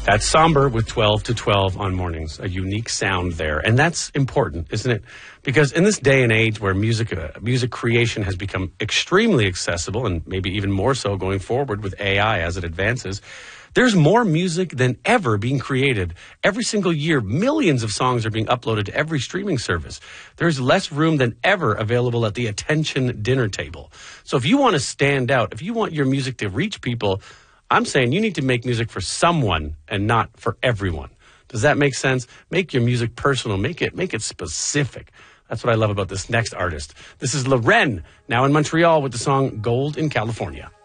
That's Somber with 12 to 12 on mornings. A unique sound there. And that's important, isn't it? Because in this day and age where music creation has become extremely accessible, and maybe even more so going forward with AI as it advances, there's more music than ever being created. Every single year, millions of songs are being uploaded to every streaming service. There's less room than ever available at the attention dinner table. So if you want to stand out, if you want your music to reach people, I'm saying you need to make music for someone and not for everyone. Does that make sense? Make your music personal. Make it specific. That's what I love about this next artist. This is Loren, now in Montreal with the song Gold in California.